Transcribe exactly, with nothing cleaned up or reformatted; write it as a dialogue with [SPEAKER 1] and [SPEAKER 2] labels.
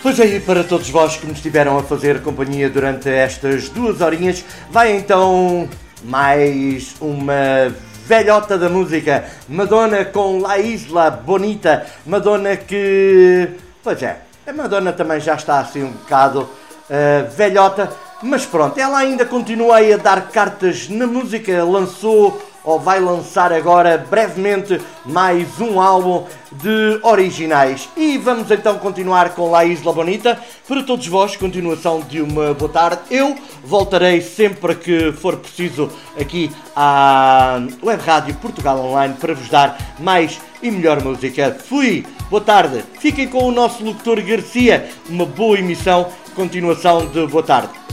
[SPEAKER 1] Pois aí, para todos vós que me estiveram a fazer companhia durante estas duas horinhas, vai então mais uma velhota da música, Madonna com La Isla Bonita, Madonna que, pois é, a Madonna também já está assim um bocado uh, velhota, mas pronto, ela ainda continua aí a dar cartas na música, lançou ou vai lançar agora brevemente mais um álbum de originais. E vamos então continuar com La Isla Bonita. Para todos vós, continuação de uma boa tarde. Eu voltarei sempre que for preciso aqui à Web Rádio Portugal Online para vos dar mais e melhor música. Fui, boa tarde. Fiquem com o nosso locutor Garcia. Uma boa emissão, continuação de boa tarde.